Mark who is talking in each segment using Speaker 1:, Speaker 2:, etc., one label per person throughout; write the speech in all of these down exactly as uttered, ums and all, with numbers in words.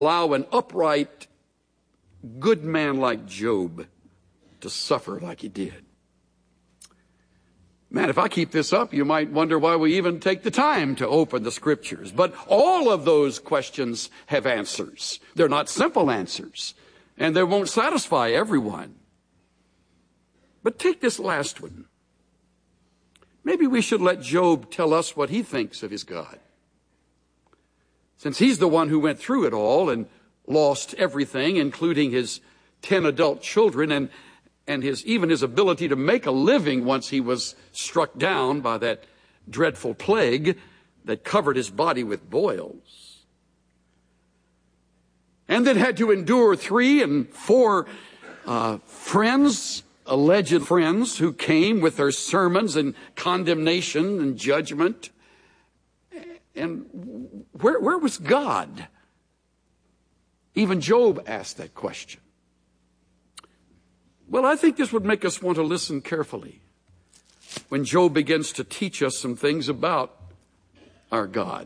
Speaker 1: allow an upright, good man like Job to suffer like he did? Man, if I keep this up, you might wonder why we even take the time to open the scriptures. But all of those questions have answers. They're not simple answers, and they won't satisfy everyone. But take this last one. Maybe we should let Job tell us what he thinks of his God, since he's the one who went through it all and lost everything, including his ten adult children and and his even his ability to make a living once he was struck down by that dreadful plague that covered his body with boils. And then had to endure three and four uh, friends, alleged friends, who came with their sermons and condemnation and judgment. And where, where was God? Even Job asked that question. Well, I think this would make us want to listen carefully when Job begins to teach us some things about our God.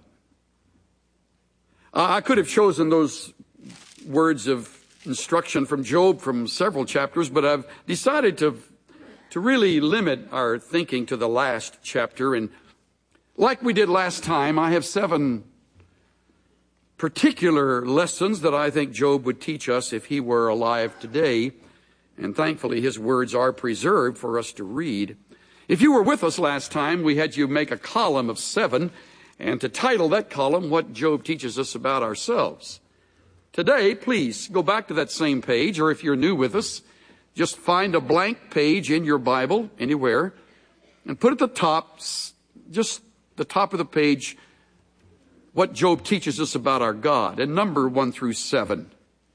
Speaker 1: I could have chosen those words of instruction from Job from several chapters, but I've decided to, to really limit our thinking to the last chapter. And like we did last time, I have seven particular lessons that I think Job would teach us if he were alive today. And thankfully, his words are preserved for us to read. If you were with us last time, we had you make a column of seven, and to title that column, What Job Teaches Us About Ourselves. Today, please go back to that same page, or if you're new with us, just find a blank page in your Bible, anywhere, and put at the top, just the top of the page, What Job Teaches Us About Our God, and number one through seven.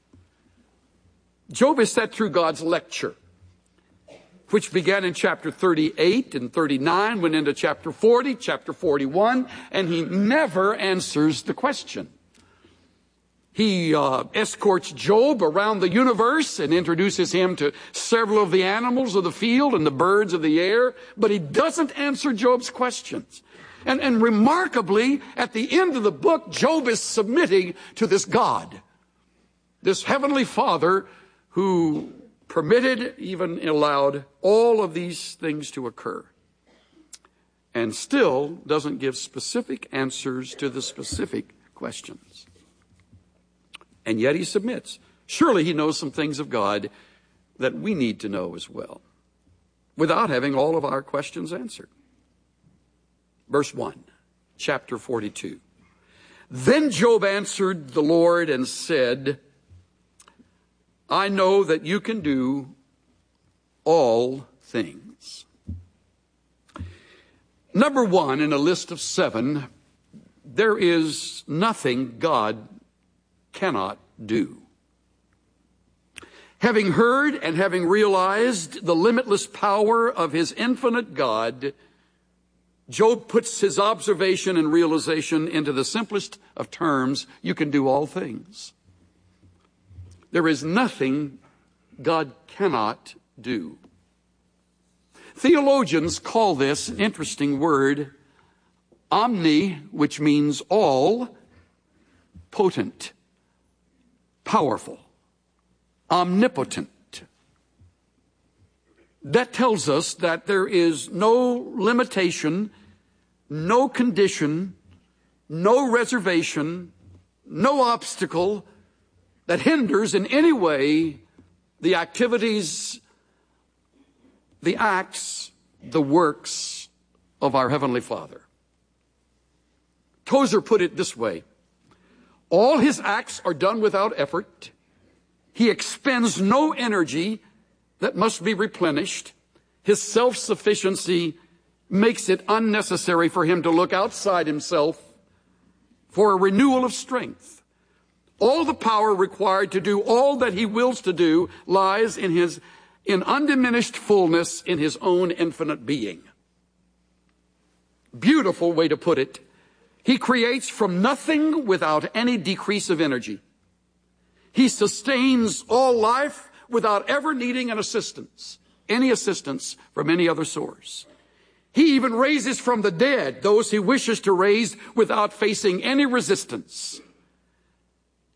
Speaker 1: Job is set through God's lecture, which began in chapter thirty-eight and thirty-nine, went into chapter forty, chapter forty-one, and he never answers the question. He uh, escorts Job around the universe and introduces him to several of the animals of the field and the birds of the air, but he doesn't answer Job's questions. And, and remarkably, at the end of the book, Job is submitting to this God, this heavenly Father, who permitted, even allowed, all of these things to occur, and still doesn't give specific answers to the specific questions. And yet he submits. Surely he knows some things of God that we need to know as well, without having all of our questions answered. Verse one, chapter forty-two. Then Job answered the Lord and said, I know that you can do all things. Number one in a list of seven, there is nothing God cannot do. Having heard and having realized the limitless power of his infinite God, Job puts his observation and realization into the simplest of terms: you can do all things. There is nothing God cannot do. Theologians call this interesting word omni, which means all, potent, powerful, omnipotent. That tells us that there is no limitation, no condition, no reservation, no obstacle that hinders in any way the activities, the acts, the works of our Heavenly Father. Tozer put it this way: all his acts are done without effort. He expends no energy that must be replenished. His self-sufficiency makes it unnecessary for him to look outside himself for a renewal of strength. All the power required to do all that he wills to do lies in his in undiminished fullness in his own infinite being. Beautiful way to put it. He creates from nothing without any decrease of energy. He sustains all life without ever needing an assistance, any assistance from any other source. He even raises from the dead those he wishes to raise without facing any resistance.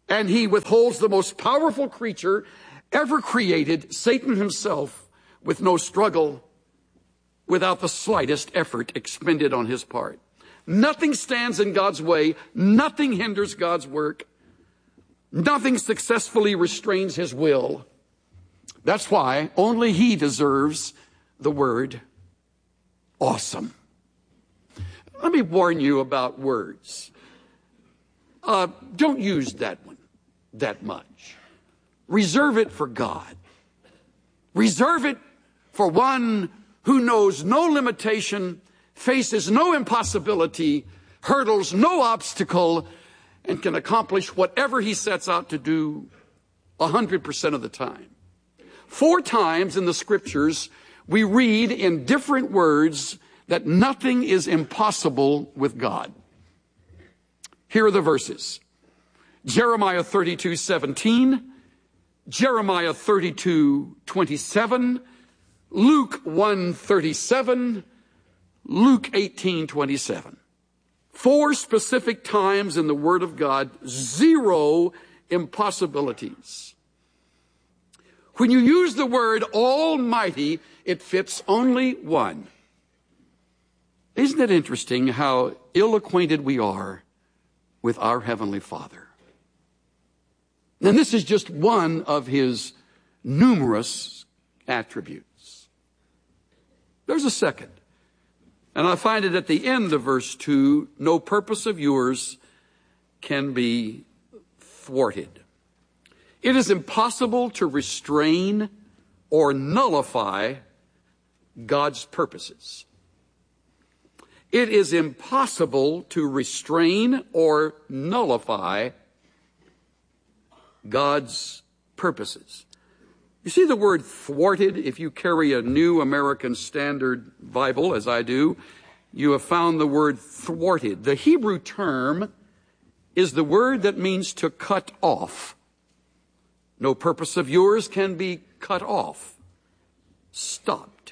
Speaker 1: And he withholds the most powerful creature ever created, Satan himself, with no struggle, without the slightest effort expended on his part. Nothing stands in God's way. Nothing hinders God's work. Nothing successfully restrains his will. That's why only he deserves the word awesome. Let me warn you about words. Uh, don't use that one that much. Reserve it for God. Reserve it for one who knows no limitation, faces no impossibility, hurdles no obstacle, and can accomplish whatever he sets out to do a hundred percent of the time. Four times in the scriptures, we read in different words that nothing is impossible with God. Here are the verses. Jeremiah thirty-two seventeen, Jeremiah thirty-two twenty-seven, Luke one thirty-seven, Luke eighteen twenty-seven. Four specific times in the Word of God, zero impossibilities. When you use the word Almighty, it fits only one. Isn't it interesting how ill-acquainted we are with our Heavenly Father? And this is just one of his numerous attributes. There's a second. And I find it at the end of verse two, no purpose of yours can be thwarted. It is impossible to restrain or nullify God's purposes. It is impossible to restrain or nullify God's purposes. You see the word thwarted? If you carry a New American Standard Bible, as I do, you have found the word thwarted. The Hebrew term is the word that means to cut off. No purpose of yours can be cut off, stopped.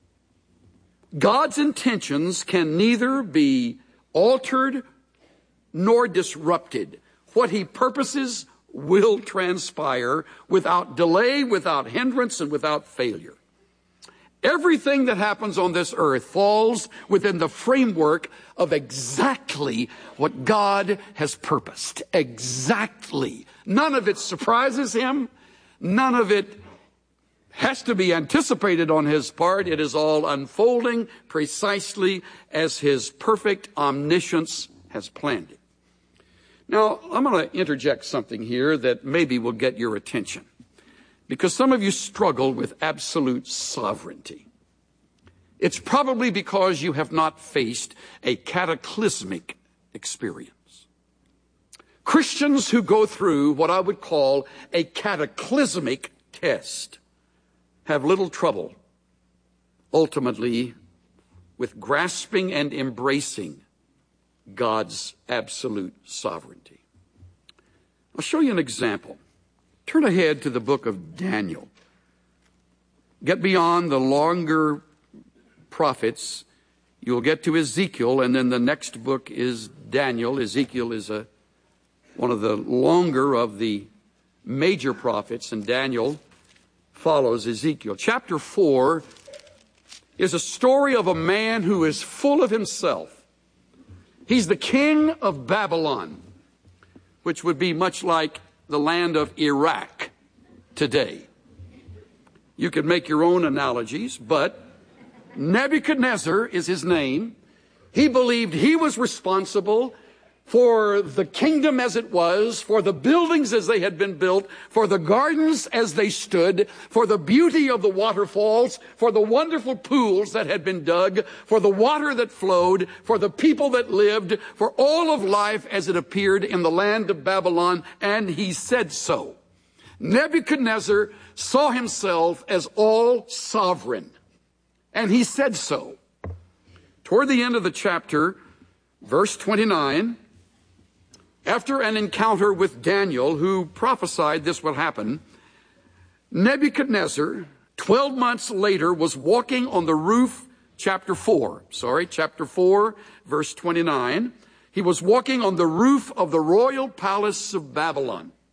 Speaker 1: God's intentions can neither be altered nor disrupted. What he purposes will transpire without delay, without hindrance, and without failure. Everything that happens on this earth falls within the framework of exactly what God has purposed. Exactly. None of it surprises him. None of it has to be anticipated on his part. It is all unfolding precisely as his perfect omniscience has planned it. Now, I'm going to interject something here that maybe will get your attention, because some of you struggle with absolute sovereignty. It's probably because you have not faced a cataclysmic experience. Christians who go through what I would call a cataclysmic test have little trouble, ultimately, with grasping and embracing God's absolute sovereignty. I'll show you an example. Turn ahead to the book of Daniel. Get beyond the longer prophets. You'll get to Ezekiel, and then the next book is Daniel. Ezekiel is a, one of the longer of the major prophets, and Daniel follows Ezekiel. Chapter four is a story of a man who is full of himself. He's the king of Babylon, which would be much like the land of Iraq today. You could make your own analogies, but Nebuchadnezzar is his name. He believed he was responsible for the kingdom as it was, for the buildings as they had been built, for the gardens as they stood, for the beauty of the waterfalls, for the wonderful pools that had been dug, for the water that flowed, for the people that lived, for all of life as it appeared in the land of Babylon, and he said so. Nebuchadnezzar saw himself as all sovereign, and he said so. Toward the end of the chapter, verse twenty-nine, after an encounter with Daniel, who prophesied this would happen, Nebuchadnezzar, twelve months later, was walking on the roof, chapter four, sorry, chapter four, verse twenty-nine. He was walking on the roof of the royal palace of Babylon.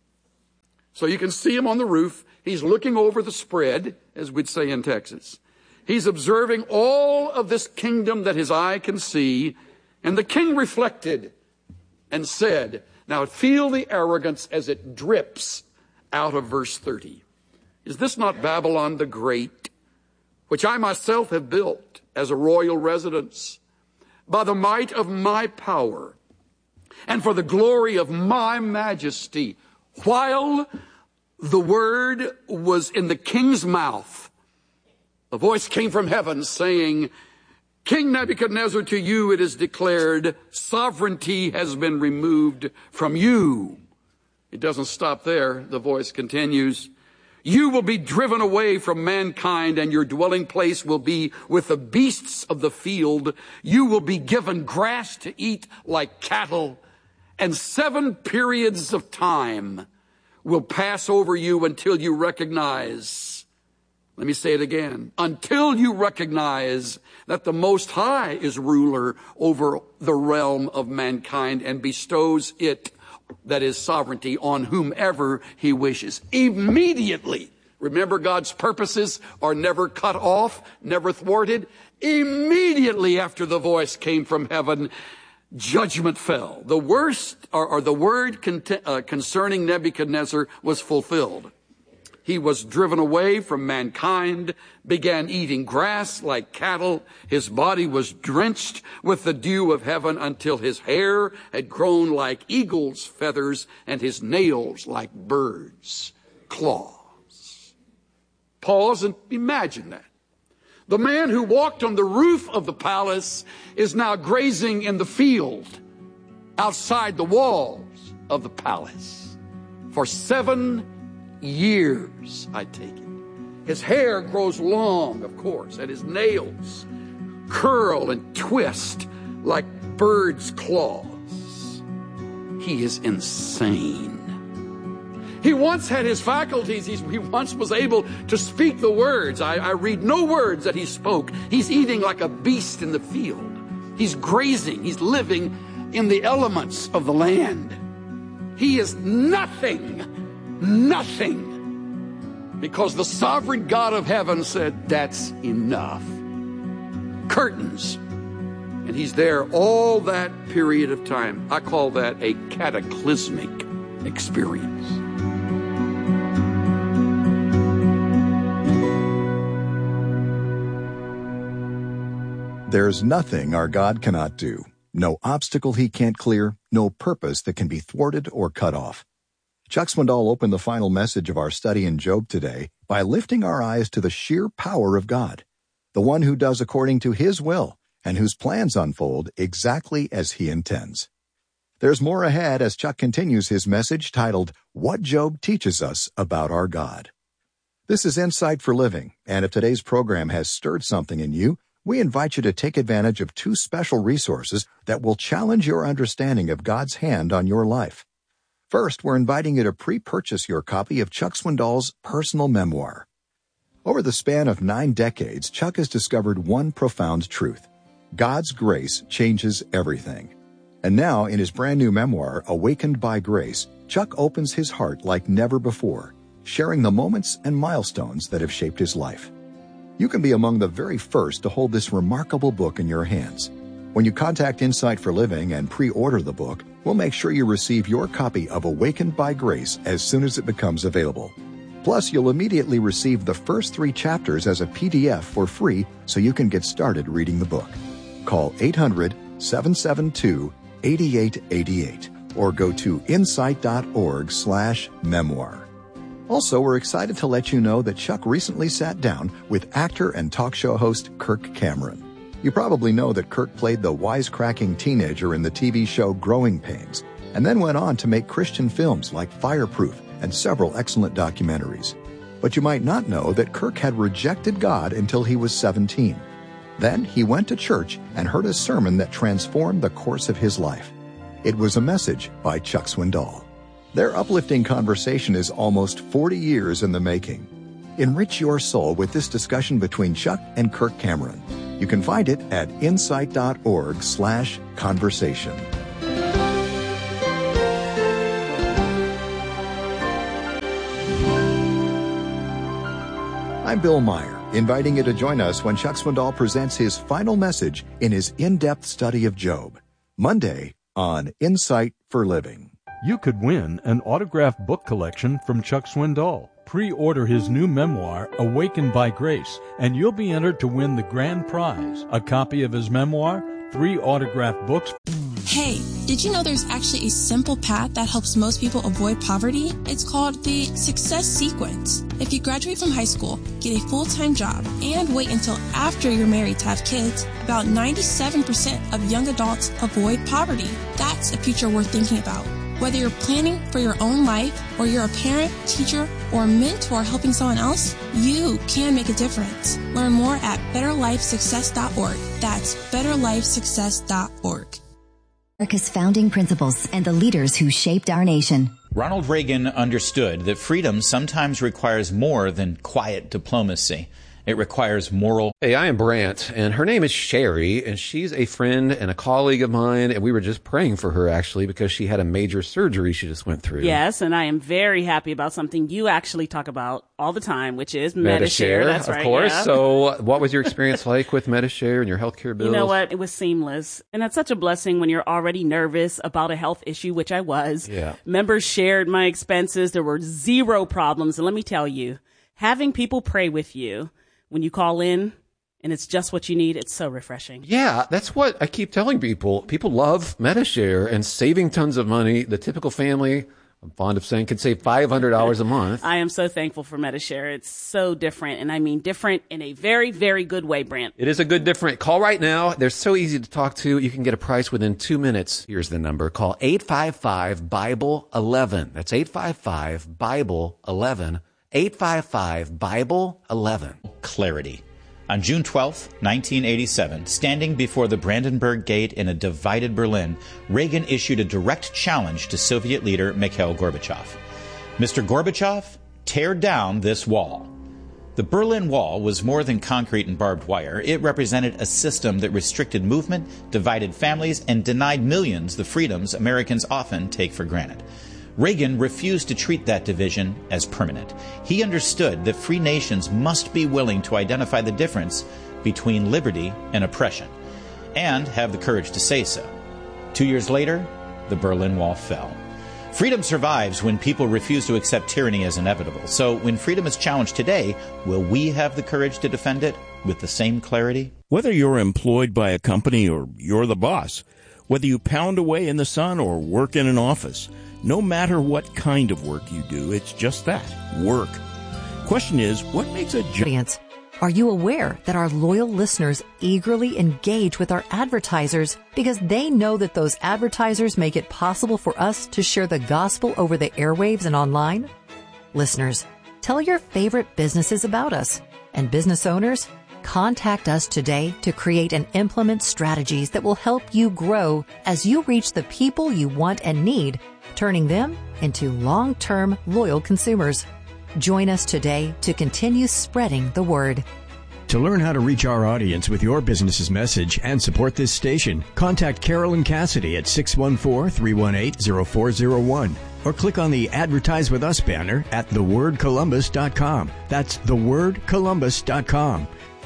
Speaker 1: So you can see him on the roof. He's looking over the spread, as we'd say in Texas. He's observing all of this kingdom that his eye can see. And the king reflected and said, now feel the arrogance as it drips out of verse thirty. Is this not Babylon the Great, which I myself have built as a royal residence by the might of my power and for the glory of my majesty? While the word was in the king's mouth, a voice came from heaven saying, King Nebuchadnezzar, to you it is declared, sovereignty has been removed from you. It doesn't stop there. The voice continues, you will be driven away from mankind, and your dwelling place will be with the beasts of the field. You will be given grass to eat like cattle, and seven periods of time will pass over you until you recognize, let me say it again, until you recognize that the Most High is ruler over the realm of mankind and bestows it, that is sovereignty, on whomever he wishes. Immediately. Remember, God's purposes are never cut off, never thwarted. Immediately after the voice came from heaven, judgment fell. The worst, or, or the word con- uh, concerning Nebuchadnezzar was fulfilled. He was driven away from mankind, began eating grass like cattle. His body was drenched with the dew of heaven until his hair had grown like eagle's feathers and his nails like birds' claws. Pause and imagine that. The man who walked on the roof of the palace is now grazing in the field outside the walls of the palace for seven years, I take it. His hair grows long, of course, and his nails curl and twist like birds' claws. He is insane. He once had his faculties. He's, he once was able to speak the words. I, I read no words that he spoke. He's eating like a beast in the field. He's grazing. He's living in the elements of the land. He is nothing. Nothing, because the sovereign God of heaven said, that's enough. Curtains. And he's there all that period of time. I call that a cataclysmic experience.
Speaker 2: There's nothing our God cannot do. No obstacle he can't clear, no purpose that can be thwarted or cut off. Chuck Swindoll opened the final message of our study in Job today by lifting our eyes to the sheer power of God, the one who does according to his will and whose plans unfold exactly as he intends. There's more ahead as Chuck continues his message titled, What Job Teaches Us About Our God. This is Insight for Living, and if today's program has stirred something in you, we invite you to take advantage of two special resources that will challenge your understanding of God's hand on your life. First, we're inviting you to pre-purchase your copy of Chuck Swindoll's personal memoir. Over the span of nine decades, Chuck has discovered one profound truth. God's grace changes everything. And now, in his brand new memoir, Awakened by Grace, Chuck opens his heart like never before, sharing the moments and milestones that have shaped his life. You can be among the very first to hold this remarkable book in your hands. When you contact Insight for Living and pre-order the book, we'll make sure you receive your copy of Awakened by Grace as soon as it becomes available. Plus, you'll immediately receive the first three chapters as a P D F for free so you can get started reading the book. Call eight hundred, seven seven two, eight eight eight eight or go to insight.org slash memoir. Also, we're excited to let you know that Chuck recently sat down with actor and talk show host Kirk Cameron. You probably know that Kirk played the wisecracking teenager in the T V show Growing Pains, and then went on to make Christian films like Fireproof and several excellent documentaries. But you might not know that Kirk had rejected God until he was seventeen. Then he went to church and heard a sermon that transformed the course of his life. It was a message by Chuck Swindoll. Their uplifting conversation is almost forty years in the making. Enrich your soul with this discussion between Chuck and Kirk Cameron. You can find it at insight.org slash conversation. I'm Bill Meyer, inviting you to join us when Chuck Swindoll presents his final message in his in-depth study of Job, Monday on Insight for Living.
Speaker 3: You could win an autographed book collection from Chuck Swindoll. Pre-order his new memoir, Awakened by Grace, and you'll be entered to win the grand prize, a copy of his memoir, three autographed books.
Speaker 4: Hey, did you know there's actually a simple path that helps most people avoid poverty? It's called the Success Sequence. If you graduate from high school, get a full-time job, and wait until after you're married to have kids, about ninety-seven percent of young adults avoid poverty. That's a future worth thinking about. Whether you're planning for your own life, or you're a parent, teacher, or mentor helping someone else, you can make a difference. Learn more at better life success dot org. That's better life success dot org.
Speaker 5: America's founding principles and the leaders who shaped our nation.
Speaker 6: Ronald Reagan understood that freedom sometimes requires more than quiet diplomacy. It requires moral...
Speaker 7: Hey, I am Brant, and her name is Sherry, and she's a friend and a colleague of mine, and we were just praying for her, actually, because she had a major surgery she just went through.
Speaker 8: Yes, and I am very happy about something you actually talk about all the time, which is Medi-Share. That's right,
Speaker 7: of course.
Speaker 8: Yeah.
Speaker 7: So what was your experience like with Medi-Share and your healthcare bills?
Speaker 8: You know what? It was seamless. And that's such a blessing when you're already nervous about a health issue, which I was.
Speaker 7: Yeah.
Speaker 8: Members shared my expenses. There were zero problems. And let me tell you, having people pray with you when you call in and it's just what you need, it's so refreshing.
Speaker 7: Yeah, that's what I keep telling people. People love Medi-Share and saving tons of money. The typical family, I'm fond of saying, can save five hundred dollars a month.
Speaker 8: I am so thankful for Medi-Share. It's so different, and I mean different in a very, very good way, Brant.
Speaker 7: It is a good different. Call right now. They're so easy to talk to. You can get a price within two minutes. Here's the number. Call eight five five, Bible eleven. That's eight five five, Bible eleven. eight five five, Bible eleven.
Speaker 6: Clarity. On June twelfth, nineteen eighty-seven, standing before the Brandenburg Gate in a divided Berlin, Reagan issued a direct challenge to Soviet leader Mikhail Gorbachev. Mister Gorbachev, tear down this wall. The Berlin Wall was more than concrete and barbed wire. It represented a system that restricted movement, divided families, and denied millions the freedoms Americans often take for granted. Reagan refused to treat that division as permanent. He understood that free nations must be willing to identify the difference between liberty and oppression, and have the courage to say so. Two years later, the Berlin Wall fell. Freedom survives when people refuse to accept tyranny as inevitable. So when freedom is challenged today, will we have the courage to defend it with the same clarity?
Speaker 9: Whether you're employed by a company or you're the boss, whether you pound away in the sun or work in an office, no matter what kind of work you do, it's just that, work. Question is, what makes a job?
Speaker 10: Are you aware that our loyal listeners eagerly engage with our advertisers because they know that those advertisers make it possible for us to share the gospel over the airwaves and online? Listeners, tell your favorite businesses about us. And business owners, contact us today to create and implement strategies that will help you grow as you reach the people you want and need, turning them into long-term loyal consumers. Join us today to continue spreading the word.
Speaker 11: To learn how to reach our audience with your business's message and support this station, contact Carolyn Cassidy at six one four, three one eight, zero four zero one or click on the Advertise With Us banner at the word columbus dot com. That's the word columbus dot com.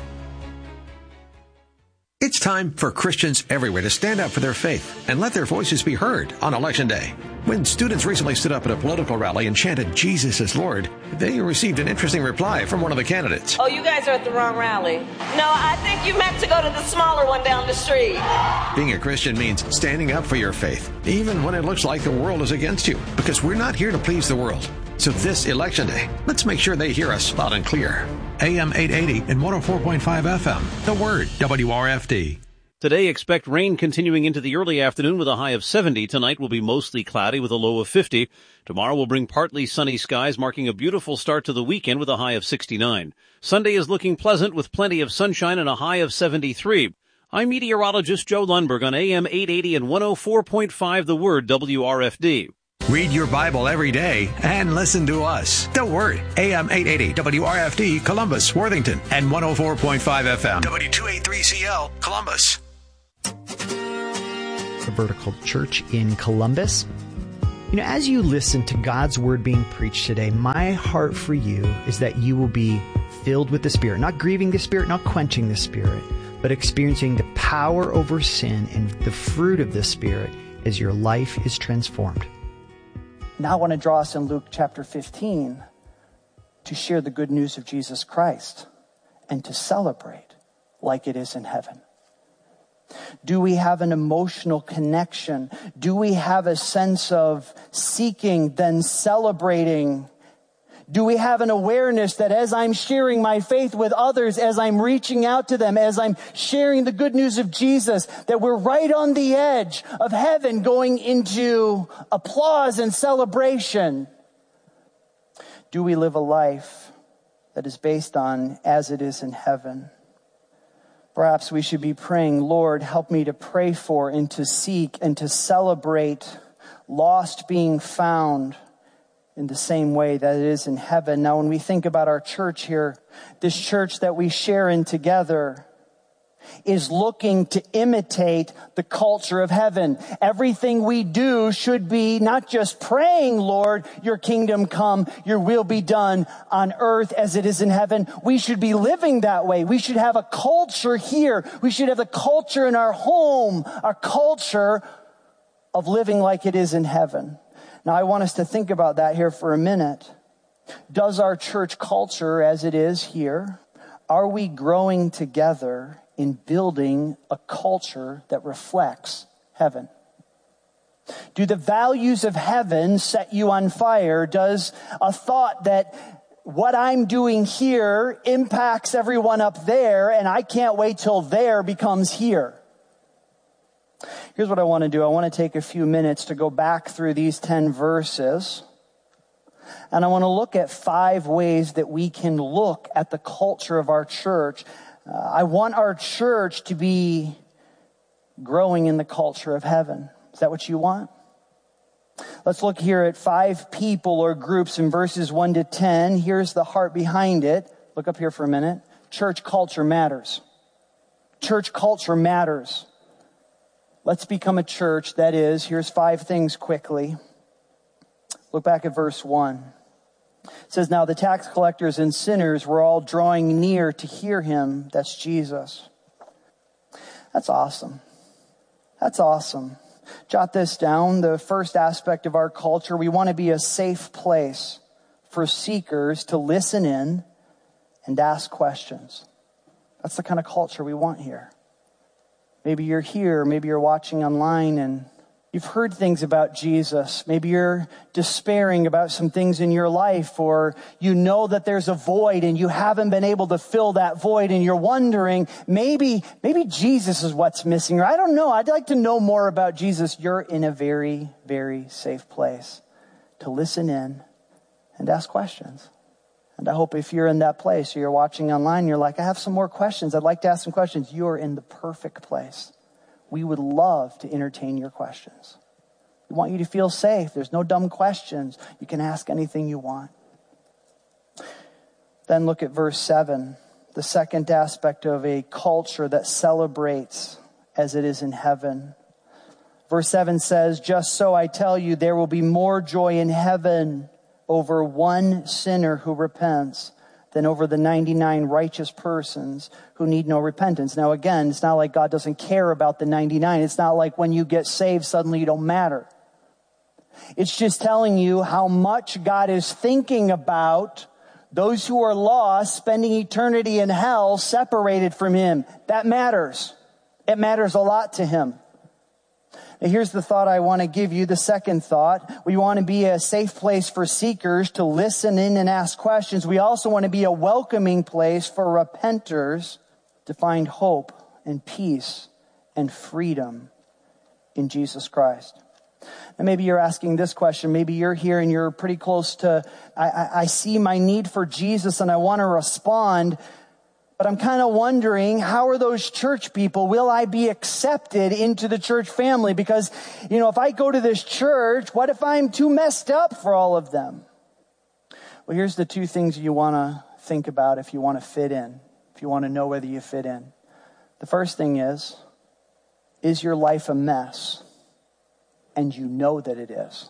Speaker 12: It's time for Christians everywhere to stand up for their faith and let their voices be heard on Election Day. When students recently stood up at a political rally and chanted, "Jesus is Lord," they received an interesting reply from one of the candidates.
Speaker 13: Oh, you guys are at the wrong rally. No, I think you meant to go to the smaller one down the street.
Speaker 12: Being a Christian means standing up for your faith, even when it looks like the world is against you, because we're not here to please the world. So this Election Day, let's make sure they hear us loud and clear. A M eight eighty and one oh four point five F M. The Word, W R F D.
Speaker 14: Today, expect rain continuing into the early afternoon with a high of seventy. Tonight will be mostly cloudy with a low of fifty. Tomorrow will bring partly sunny skies, marking a beautiful start to the weekend with a high of sixty-nine. Sunday is looking pleasant with plenty of sunshine and a high of seventy-three. I'm meteorologist Joe Lundberg on A M eight eighty and one oh four point five The Word, W R F D.
Speaker 12: Read your Bible every day and listen to us. The Word, A M eight eighty, W R F D, Columbus, Worthington, and one oh four point five F M, W two eighty-three C L, Columbus.
Speaker 15: The Vertical Church in Columbus. You know, as you listen to God's word being preached today, my heart for you is that you will be filled with the Spirit, not grieving the Spirit, not quenching the Spirit, but experiencing the power over sin and the fruit of the Spirit as your life is transformed.
Speaker 16: Now I want to draw us in Luke chapter fifteen to share the good news of Jesus Christ and to celebrate like it is in heaven. Do we have an emotional connection? Do we have a sense of seeking, then celebrating? Do we have an awareness that as I'm sharing my faith with others, as I'm reaching out to them, as I'm sharing the good news of Jesus, that we're right on the edge of heaven going into applause and celebration? Do we live a life that is based on as it is in heaven? Perhaps we should be praying, Lord, help me to pray for and to seek and to celebrate lost being found in the same way that it is in heaven. Now, when we think about our church here, this church that we share in together is looking to imitate the culture of heaven. Everything we do should be not just praying, Lord, your kingdom come, your will be done on earth as it is in heaven. We should be living that way. We should have a culture here. We should have a culture in our home, our culture of living like it is in heaven. Now, I want us to think about that here for a minute. Does our church culture as it is here, are we growing together in building a culture that reflects heaven? Do the values of heaven set you on fire? Does a thought that what I'm doing here impacts everyone up there and I can't wait till there becomes here? Here's what I want to do. I want to take a few minutes to go back through these ten verses. And I want to look at five ways that we can look at the culture of our church. Uh, I want our church to be growing in the culture of heaven. Is that what you want? Let's look here at five people or groups in verses one to ten. Here's the heart behind it. Look up here for a minute. Church culture matters. Church culture matters. Let's become a church that is, here's five things quickly. Look back at verse one. It says, now the tax collectors and sinners were all drawing near to hear him. That's Jesus. That's awesome. That's awesome. Jot this down. The first aspect of our culture, we want to be a safe place for seekers to listen in and ask questions. That's the kind of culture we want here. Maybe you're here, maybe you're watching online and you've heard things about Jesus. Maybe you're despairing about some things in your life, or you know that there's a void and you haven't been able to fill that void and you're wondering, maybe, maybe Jesus is what's missing, or I don't know. I'd like to know more about Jesus. You're in a very, very safe place to listen in and ask questions. And I hope if you're in that place or you're watching online, you're like, I have some more questions. I'd like to ask some questions. You're in the perfect place. We would love to entertain your questions. We want you to feel safe. There's no dumb questions. You can ask anything you want. Then look at verse seven, the second aspect of a culture that celebrates as it is in heaven. Verse seven says, just so I tell you, there will be more joy in heaven over one sinner who repents than over the ninety-nine righteous persons who need no repentance. Now again, it's not like God doesn't care about the ninety-nine. It's not like when you get saved, suddenly you don't matter. It's just telling you how much God is thinking about those who are lost, spending eternity in hell, separated from him. That matters. It matters a lot to him. Now, here's the thought I want to give you, the second thought. We want to be a safe place for seekers to listen in and ask questions. We also want to be a welcoming place for repenters to find hope and peace and freedom in Jesus Christ. And maybe you're asking this question. Maybe you're here and you're pretty close to, I, I, I see my need for Jesus and I want to respond. But I'm kind of wondering, how are those church people? Will I be accepted into the church family? Because, you know, if I go to this church, what if I'm too messed up for all of them? Well, here's the two things you want to think about if you want to fit in, if you want to know whether you fit in. The first thing is, is your life a mess? And you know that it is.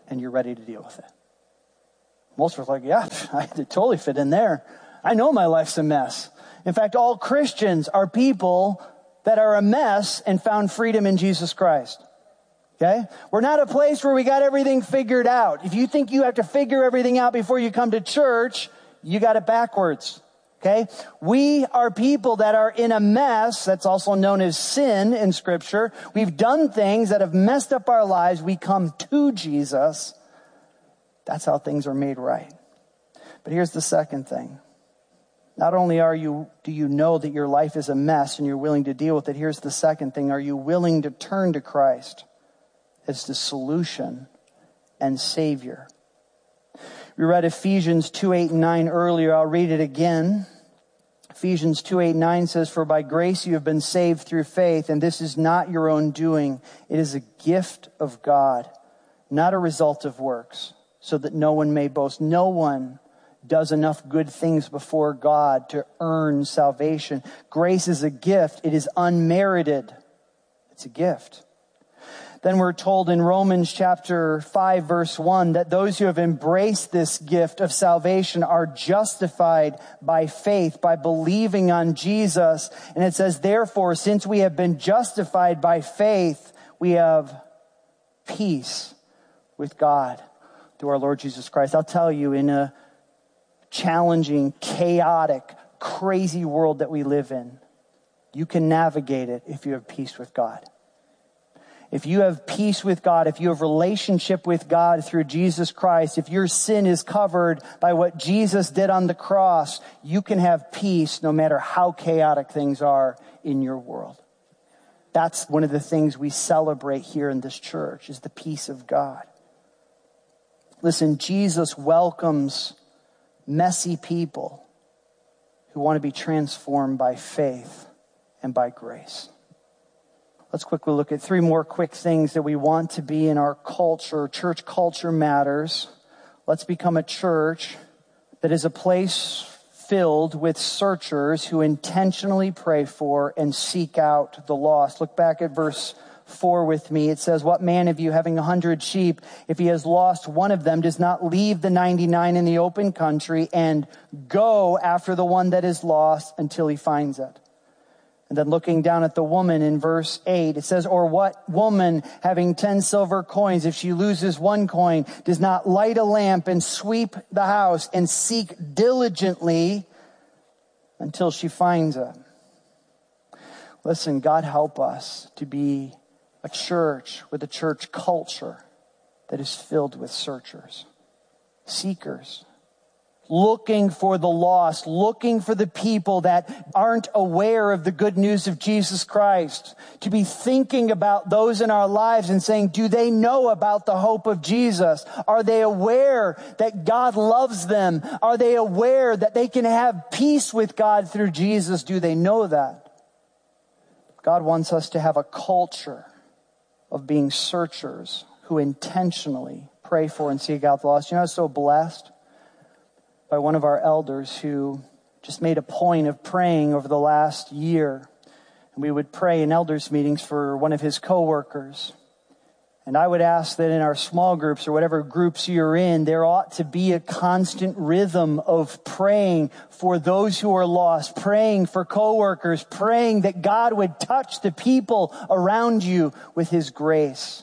Speaker 16: and you're ready to deal with it. Most of us are like, yeah, I totally fit in there. I know my life's a mess. In fact, all Christians are people that are a mess and found freedom in Jesus Christ. Okay? We're not a place where we got everything figured out. If you think you have to figure everything out before you come to church, you got it backwards. Okay? We are people that are in a mess. That's also known as sin in Scripture. We've done things that have messed up our lives. We come to Jesus. That's how things are made right. But here's the second thing. Not only are you, do you know that your life is a mess and you're willing to deal with it, here's the second thing. Are you willing to turn to Christ as the solution and Savior? We read Ephesians two, eight, and nine earlier. I'll read it again. Ephesians two, eight, and nine says, "For by grace you have been saved through faith, and this is not your own doing. It is a gift of God, not a result of works, so that no one may boast." No one does enough good things before God to earn salvation. Grace is a gift. It is unmerited. It's a gift. Then we're told in Romans chapter five, verse one, that those who have embraced this gift of salvation are justified by faith, by believing on Jesus. And it says, therefore, since we have been justified by faith, we have peace with God through our Lord Jesus Christ. I'll tell you, in a challenging, chaotic, crazy world that we live in, you can navigate it if you have peace with God. If you have peace with God, if you have relationship with God through Jesus Christ, if your sin is covered by what Jesus did on the cross, you can have peace no matter how chaotic things are in your world. That's one of the things we celebrate here in this church, is the peace of God. Listen, Jesus welcomes messy people who want to be transformed by faith and by grace. Let's quickly look at three more quick things that we want to be in our culture. Church culture matters. Let's become a church that is a place filled with searchers who intentionally pray for and seek out the lost. Look back at verse four with me. It says, "What man of you, having a hundred sheep, if he has lost one of them, does not leave the ninety-nine in the open country and go after the one that is lost until he finds it?" And then looking down at the woman in verse eight, it says, "Or what woman having ten silver coins, if she loses one coin, does not light a lamp and sweep the house and seek diligently until she finds it?" Listen, God help us to be a church with a church culture that is filled with searchers, seekers, looking for the lost, looking for the people that aren't aware of the good news of Jesus Christ, to be thinking about those in our lives and saying, do they know about the hope of Jesus? Are they aware that God loves them? Are they aware that they can have peace with God through Jesus? Do they know that? God wants us to have a culture of being searchers who intentionally pray for and seek out the lost. You know, I was so blessed by one of our elders who just made a point of praying over the last year. And we would pray in elders meetings for one of his coworkers. And I would ask that in our small groups or whatever groups you're in, there ought to be a constant rhythm of praying for those who are lost, praying for coworkers, praying that God would touch the people around you with his grace.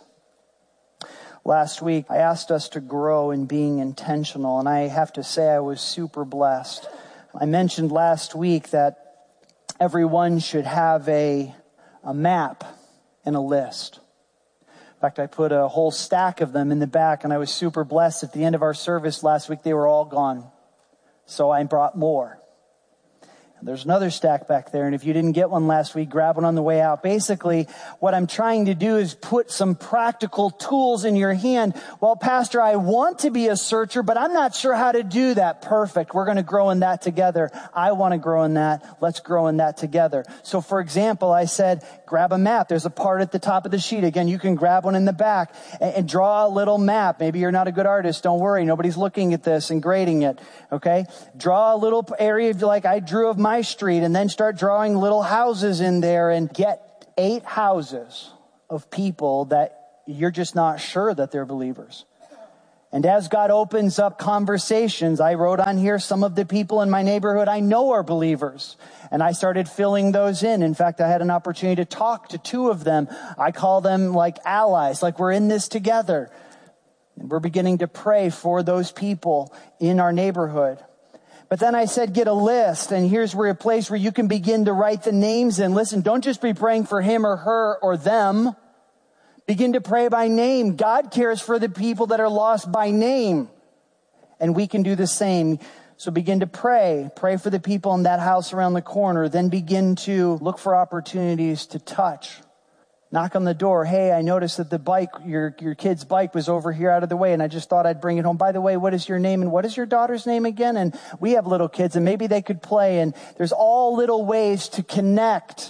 Speaker 16: Last week, I asked us to grow in being intentional, and I have to say I was super blessed. I mentioned last week that everyone should have a, a map and a list. In fact, I put a whole stack of them in the back, and I was super blessed. At the end of our service last week, they were all gone. So I brought more. And there's another stack back there, and if you didn't get one last week, grab one on the way out. Basically, what I'm trying to do is put some practical tools in your hand. Well, Pastor, I want to be a searcher, but I'm not sure how to do that. Perfect. We're going to grow in that together. I want to grow in that. Let's grow in that together. So, for example, I said, grab a map. There's a part at the top of the sheet. Again, you can grab one in the back and, and draw a little map. Maybe you're not a good artist. Don't worry. Nobody's looking at this and grading it. Okay? Draw a little area like I drew of my street, and then start drawing little houses in there, and get eight houses of people that you're just not sure that they're believers. And as God opens up conversations, I wrote on here some of the people in my neighborhood I know are believers. And I started filling those in. In fact, I had an opportunity to talk to two of them. I call them like allies, like we're in this together. And we're beginning to pray for those people in our neighborhood. But then I said, get a list. And here's where a place where you can begin to write the names in. Listen, don't just be praying for him or her or them. Begin to pray by name. God cares for the people that are lost by name. And we can do the same. So begin to pray. Pray for the people in that house around the corner. Then begin to look for opportunities to touch. Knock on the door. Hey, I noticed that the bike, your, your kid's bike was over here out of the way, and I just thought I'd bring it home. By the way, what is your name and what is your daughter's name again? And we have little kids, and maybe they could play. And there's all little ways to connect,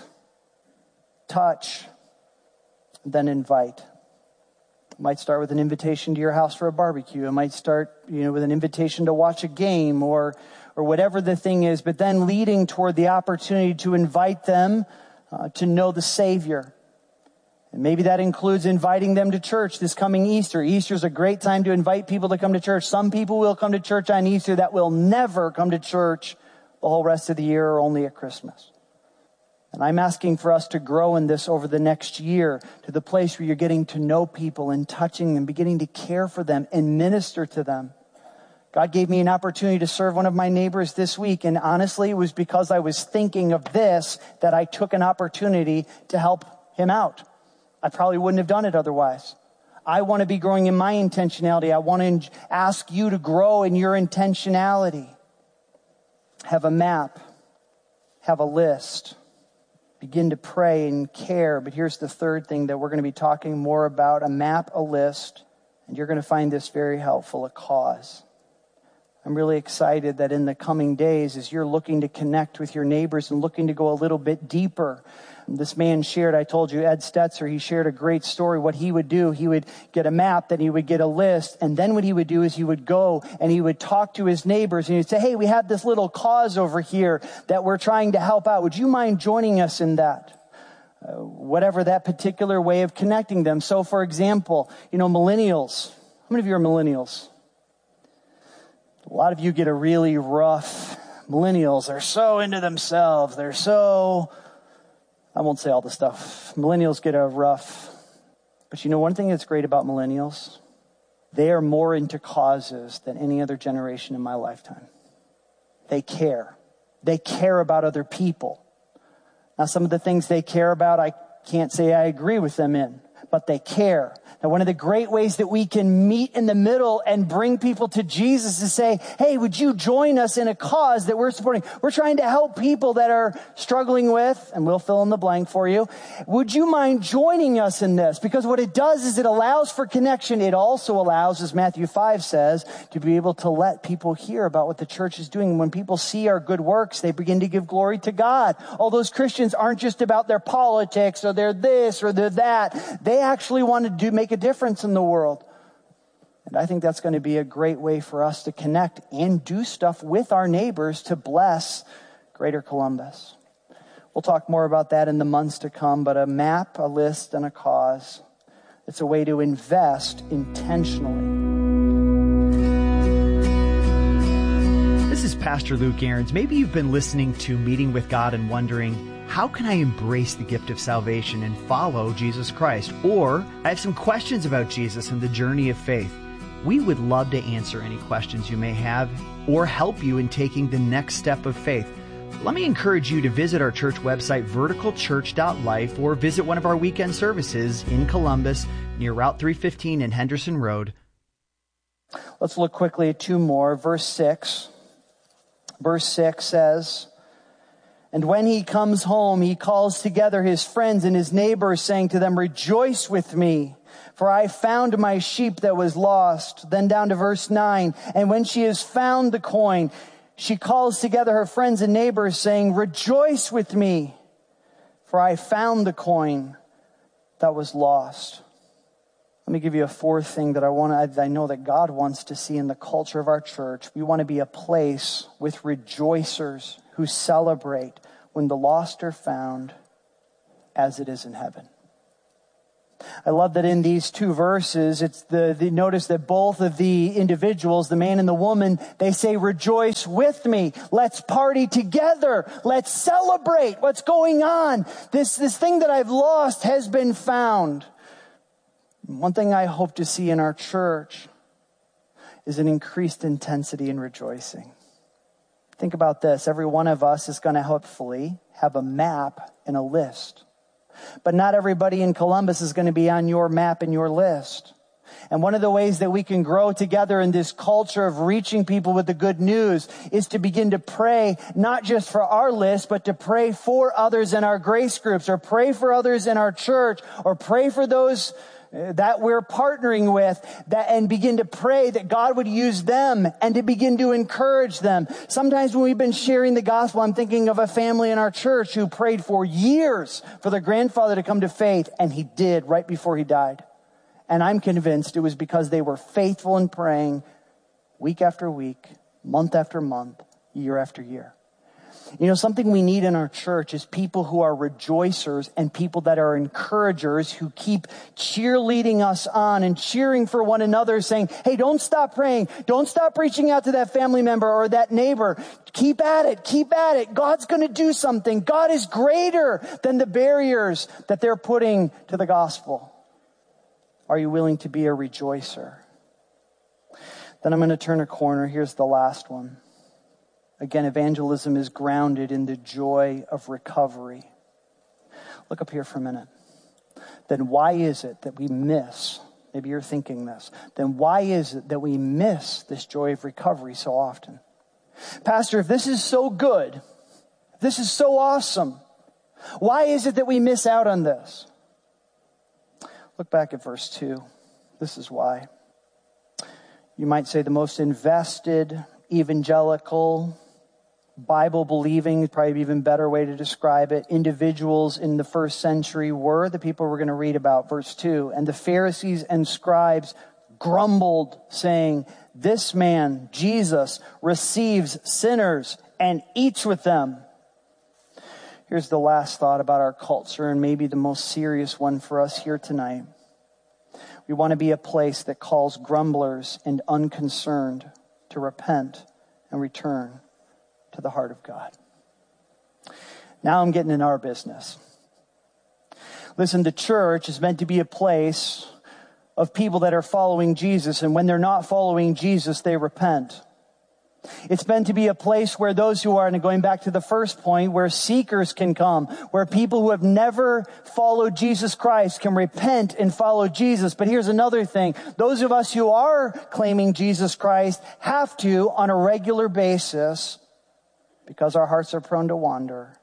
Speaker 16: touch, then invite. It might start with an invitation to your house for a barbecue. It might start, you know, with an invitation to watch a game or or whatever the thing is, but then leading toward the opportunity to invite them uh, to know the Savior. And maybe that includes inviting them to church this coming Easter. Easter is a great time to invite people to come to church. Some people will come to church on Easter that will never come to church the whole rest of the year or only at Christmas. And I'm asking for us to grow in this over the next year to the place where you're getting to know people and touching them, beginning to care for them and minister to them. God gave me an opportunity to serve one of my neighbors this week. And honestly, it was because I was thinking of this that I took an opportunity to help him out. I probably wouldn't have done it otherwise. I want to be growing in my intentionality. I want to ask you to grow in your intentionality. Have a map. Have a list. Begin to pray and care. But here's the third thing that we're going to be talking more about. A map, a list. And you're going to find this very helpful, a cause. I'm really excited that in the coming days, as you're looking to connect with your neighbors and looking to go a little bit deeper, this man shared, I told you, Ed Stetzer, he shared a great story. What he would do, he would get a map, then he would get a list. And then what he would do is he would go and he would talk to his neighbors and he'd say, hey, we have this little cause over here that we're trying to help out. Would you mind joining us in that? Uh, whatever that particular way of connecting them. So for example, you know, millennials. How many of you are millennials? A lot of you get a really rough, millennials are so into themselves. They're so, I won't say all the stuff. Millennials get a rough, but you know one thing that's great about millennials? They are more into causes than any other generation in my lifetime. They care. They care about other people. Now some of the things they care about, I can't say I agree with them in, but they care. Now, one of the great ways that we can meet in the middle and bring people to Jesus is say, hey, would you join us in a cause that we're supporting? We're trying to help people that are struggling with, and we'll fill in the blank for you. Would you mind joining us in this? Because what it does is it allows for connection. It also allows, as Matthew five says, to be able to let people hear about what the church is doing. When people see our good works, they begin to give glory to God. All those Christians aren't just about their politics or their this or their that. They actually want to do make a difference in the world. And I think that's going to be a great way for us to connect and do stuff with our neighbors to bless Greater Columbus. We'll talk more about that in the months to come, but a map, a list, and a cause. It's a way to invest intentionally.
Speaker 15: This is Pastor Luke Ahrens. Maybe you've been listening to Meeting with God and wondering, how can I embrace the gift of salvation and follow Jesus Christ? Or I have some questions about Jesus and the journey of faith. We would love to answer any questions you may have or help you in taking the next step of faith. Let me encourage you to visit our church website, vertical church dot life, or visit one of our weekend services in Columbus near Route three fifteen and Henderson Road.
Speaker 16: Let's look quickly at two more. Verse six. Verse six says, and when he comes home, he calls together his friends and his neighbors, saying to them, rejoice with me, for I found my sheep that was lost. Then down to verse nine. And when she has found the coin, she calls together her friends and neighbors, saying, rejoice with me, for I found the coin that was lost. Let me give you a fourth thing that I want to, I know that God wants to see in the culture of our church. We want to be a place with rejoicers who celebrate when the lost are found, as it is in heaven. I love that in these two verses, it's the, the notice that both of the individuals, the man and the woman, they say, rejoice with me. Let's party together. Let's celebrate what's going on. This, this thing that I've lost has been found. One thing I hope to see in our church is an increased intensity in rejoicing. Think about this. Every one of us is going to hopefully have a map and a list. But not everybody in Columbus is going to be on your map and your list. And one of the ways that we can grow together in this culture of reaching people with the good news is to begin to pray, not just for our list, but to pray for others in our grace groups, or pray for others in our church, or pray for those that we're partnering with, that, and begin to pray that God would use them and to begin to encourage them. Sometimes when we've been sharing the gospel, I'm thinking of a family in our church who prayed for years for their grandfather to come to faith, and he did right before he died. And I'm convinced it was because they were faithful in praying week after week, month after month, year after year. You know, something we need in our church is people who are rejoicers and people that are encouragers, who keep cheerleading us on and cheering for one another, saying, hey, don't stop praying. Don't stop reaching out to that family member or that neighbor. Keep at it. Keep at it. God's going to do something. God is greater than the barriers that they're putting to the gospel. Are you willing to be a rejoicer? Then I'm going to turn a corner. Here's the last one. Again, evangelism is grounded in the joy of recovery. Look up here for a minute. Then why is it that we miss, maybe you're thinking this, then why is it that we miss this joy of recovery so often? Pastor, if this is so good, if this is so awesome, why is it that we miss out on this? Look back at verse two. This is why. You might say the most invested, evangelical, Bible-believing, probably even better way to describe it, individuals in the first century were the people we're going to read about, verse two. And the Pharisees and scribes grumbled, saying, this man, Jesus, receives sinners and eats with them. Here's the last thought about our culture, and maybe the most serious one for us here tonight. We want to be a place that calls grumblers and unconcerned to repent and return to the heart of God. Now I'm getting in our business. Listen, the church is meant to be a place of people that are following Jesus, and when they're not following Jesus, they repent. It's meant to be a place where those who are, and going back to the first point, where seekers can come, where people who have never followed Jesus Christ can repent and follow Jesus. But here's another thing. Those of us who are claiming Jesus Christ have to, on a regular basis, because our hearts are prone to wander,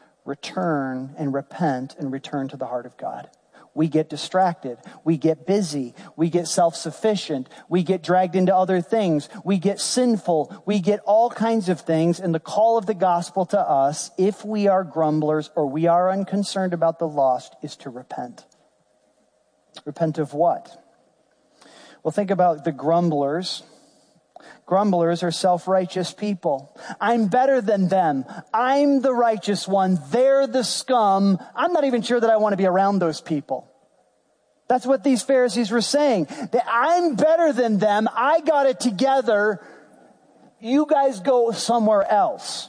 Speaker 16: return and repent and return to the heart of God. We get distracted. We get busy. We get self-sufficient. We get dragged into other things. We get sinful. We get all kinds of things. And the call of the gospel to us, if we are grumblers or we are unconcerned about the lost, is to repent. Repent of what? Well, think about the grumblers. Grumblers are self-righteous people. I'm better than them. I'm the righteous one. They're the scum. I'm not even sure that I want to be around those people. That's what these Pharisees were saying. That I'm better than them. I got it together. You guys go somewhere else.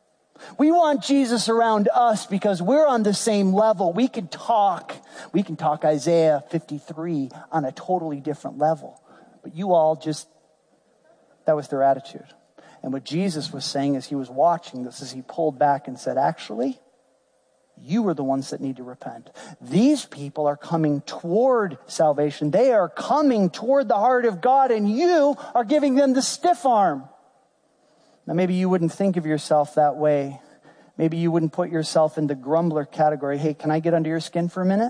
Speaker 16: We want Jesus around us because we're on the same level. We can talk. We can talk Isaiah fifty-three on a totally different level. But you all just... That was their attitude. And what Jesus was saying as he was watching this, is he pulled back and said, actually, you are the ones that need to repent. These people are coming toward salvation. They are coming toward the heart of God, and you are giving them the stiff arm. Now, maybe you wouldn't think of yourself that way. Maybe you wouldn't put yourself in the grumbler category. Hey, can I get under your skin for a minute?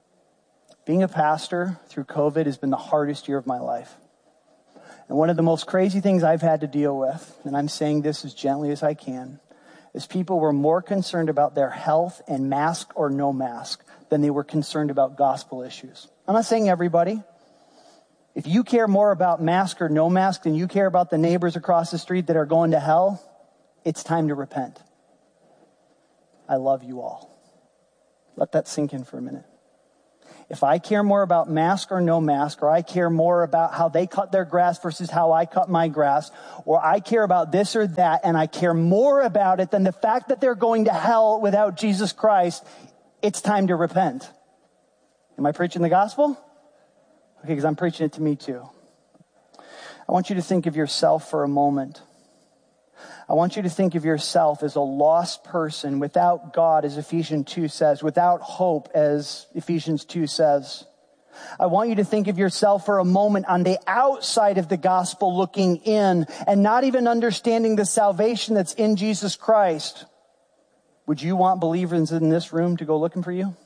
Speaker 16: Being a pastor through COVID has been the hardest year of my life. And one of the most crazy things I've had to deal with, and I'm saying this as gently as I can, is people were more concerned about their health and mask or no mask than they were concerned about gospel issues. I'm not saying everybody. If you care more about mask or no mask than you care about the neighbors across the street that are going to hell, it's time to repent. I love you all. Let that sink in for a minute. If I care more about mask or no mask, or I care more about how they cut their grass versus how I cut my grass, or I care about this or that, and I care more about it than the fact that they're going to hell without Jesus Christ, it's time to repent. Am I preaching the gospel? Okay, because I'm preaching it to me too. I want you to think of yourself for a moment. I want you to think of yourself as a lost person without God, as Ephesians two says, without hope, as Ephesians two says. I want you to think of yourself for a moment on the outside of the gospel looking in and not even understanding the salvation that's in Jesus Christ. Would you want believers in this room to go looking for you?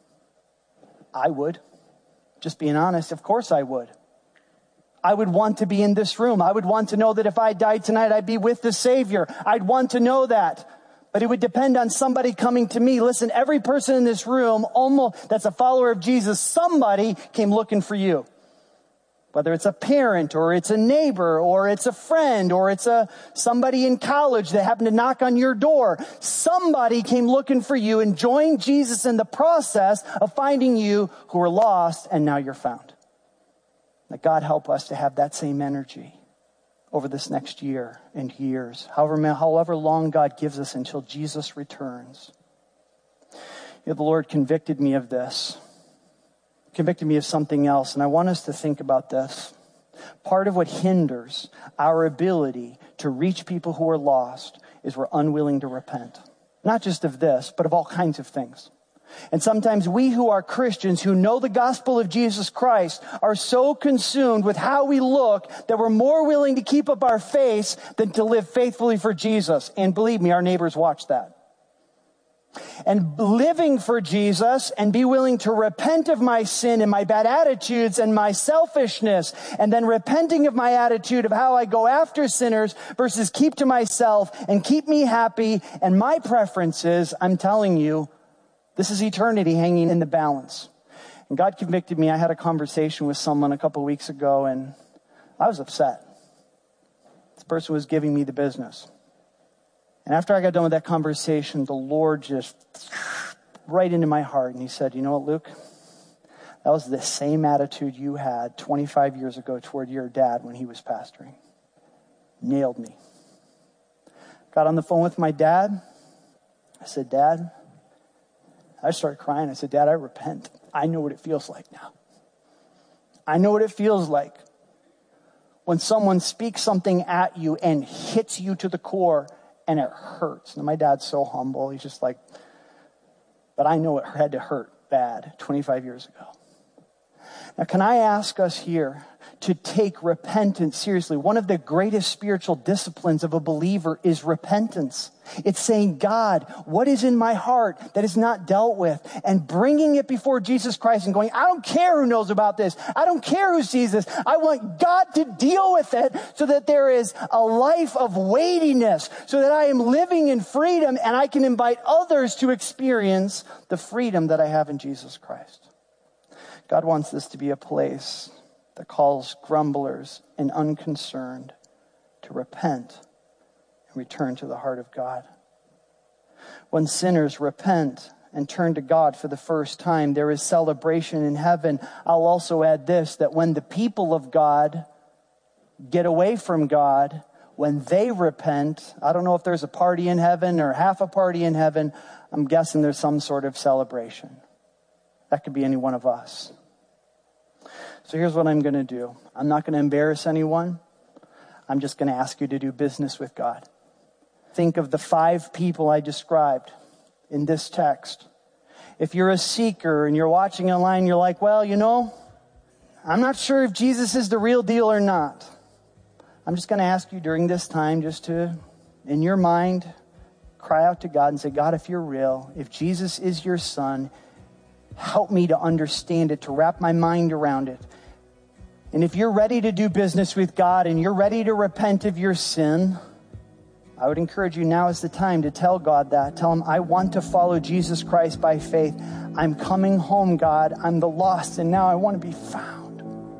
Speaker 16: I would. Just being honest, of course I would. I would want to be in this room. I would want to know that if I died tonight, I'd be with the Savior. I'd want to know that. But it would depend on somebody coming to me. Listen, every person in this room, almost that's a follower of Jesus, somebody came looking for you. Whether it's a parent or it's a neighbor or it's a friend or it's a somebody in college that happened to knock on your door. Somebody came looking for you and joined Jesus in the process of finding you who were lost and now you're found. That God help us to have that same energy over this next year and years, however, however long God gives us until Jesus returns. You know, the Lord convicted me of this, convicted me of something else, and I want us to think about this. Part of what hinders our ability to reach people who are lost is we're unwilling to repent. Not just of this, but of all kinds of things. And sometimes we who are Christians, who know the gospel of Jesus Christ, are so consumed with how we look that we're more willing to keep up our face than to live faithfully for Jesus. And believe me, our neighbors watch that. And living for Jesus and be willing to repent of my sin and my bad attitudes and my selfishness, and then repenting of my attitude of how I go after sinners versus keep to myself and keep me happy and my preferences, I'm telling you, this is eternity hanging in the balance. And God convicted me. I had a conversation with someone a couple of weeks ago, and I was upset. This person was giving me the business. And after I got done with that conversation, the Lord just right into my heart. And he said, you know what, Luke? That was the same attitude you had twenty-five years ago toward your dad when he was pastoring. Nailed me. Got on the phone with my dad. I said, Dad, I started crying. I said, Dad, I repent. I know what it feels like now. I know what it feels like when someone speaks something at you and hits you to the core and it hurts. Now, my dad's so humble. He's just like, but I know it had to hurt bad twenty-five years ago. Now, can I ask us here to take repentance seriously? One of the greatest spiritual disciplines of a believer is repentance. It's saying, God, what is in my heart that is not dealt with? And bringing it before Jesus Christ and going, I don't care who knows about this. I don't care who sees this. I want God to deal with it so that there is a life of weightiness, so that I am living in freedom and I can invite others to experience the freedom that I have in Jesus Christ. God wants this to be a place that calls grumblers and unconcerned to repent and return to the heart of God. When sinners repent and turn to God for the first time, there is celebration in heaven. I'll also add this, that when the people of God get away from God, when they repent, I don't know if there's a party in heaven or half a party in heaven. I'm guessing there's some sort of celebration. That could be any one of us. So here's what I'm going to do. I'm not going to embarrass anyone. I'm just going to ask you to do business with God. Think of the five people I described in this text. If you're a seeker and you're watching online, you're like, well, you know, I'm not sure if Jesus is the real deal or not. I'm just going to ask you during this time just to, in your mind, cry out to God and say, God, if you're real, if Jesus is your son, help me to understand it, to wrap my mind around it. And if you're ready to do business with God and you're ready to repent of your sin, I would encourage you, now is the time to tell God that. Tell him, I want to follow Jesus Christ by faith. I'm coming home, God. I'm the lost, and now I want to be found.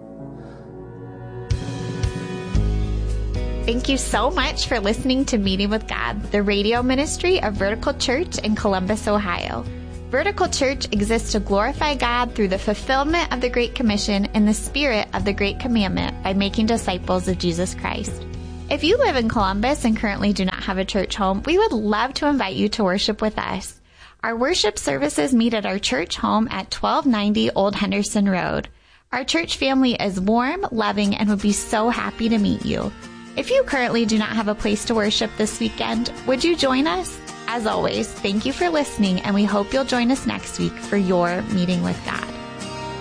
Speaker 17: Thank you so much for listening to Meeting with God, the radio ministry of Vertical Church in Columbus, Ohio. Vertical Church exists to glorify God through the fulfillment of the Great Commission and the spirit of the Great Commandment by making disciples of Jesus Christ. If you live in Columbus and currently do not have a church home, we would love to invite you to worship with us. Our worship services meet at our church home at twelve ninety Old Henderson Road. Our church family is warm, loving, and would be so happy to meet you. If you currently do not have a place to worship this weekend, would you join us? As always, thank you for listening, and we hope you'll join us next week for your meeting with God.